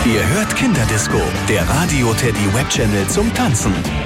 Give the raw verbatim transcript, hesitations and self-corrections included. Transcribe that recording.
Ihr hört Kinderdisco, der Radio Teddy Webchannel zum Tanzen.